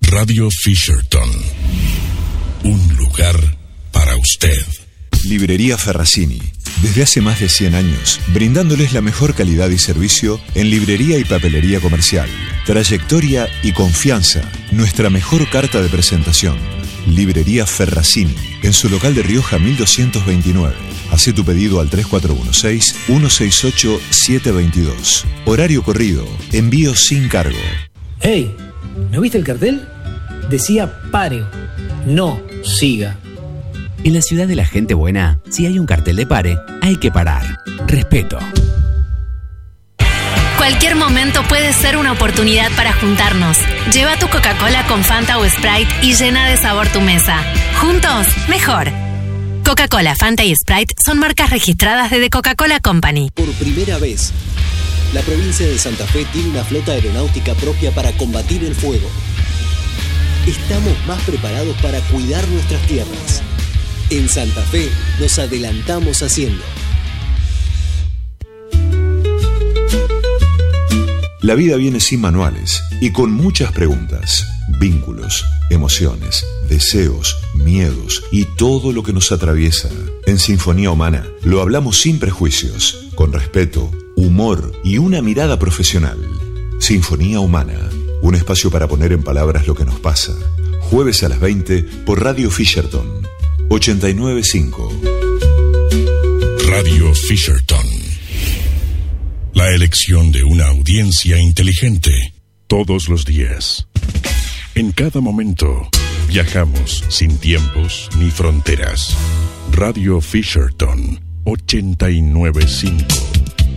Radio Fisherton. Un lugar para usted. Librería Ferracini. Desde hace más de 100 años, brindándoles la mejor calidad y servicio en librería y papelería comercial. Trayectoria y confianza, nuestra mejor carta de presentación. Librería Ferracini, en su local de Rioja 1229. Hacé tu pedido al 3416-168-722. Horario corrido, envío sin cargo. Hey, ¿no viste el cartel? Decía pare, no siga. En la ciudad de la gente buena, si hay un cartel de pare, hay que parar. Respeto. Cualquier momento puede ser una oportunidad para juntarnos. Lleva tu Coca-Cola con Fanta o Sprite y llena de sabor tu mesa. Juntos, mejor. Coca-Cola, Fanta y Sprite son marcas registradas de The Coca-Cola Company. Por primera vez, la provincia de Santa Fe tiene una flota aeronáutica propia para combatir el fuego. Estamos más preparados para cuidar nuestras tierras. En Santa Fe nos adelantamos haciendo. La vida viene sin manuales y con muchas preguntas, vínculos, emociones, deseos, miedos y todo lo que nos atraviesa. En Sinfonía Humana lo hablamos sin prejuicios, con respeto, humor y una mirada profesional. Sinfonía Humana, un espacio para poner en palabras lo que nos pasa. Jueves a las 20 por Radio Fisherton 89.5. Radio Fisherton. La elección de una audiencia inteligente. Todos los días. En cada momento. Viajamos sin tiempos ni fronteras. Radio Fisherton 89.5.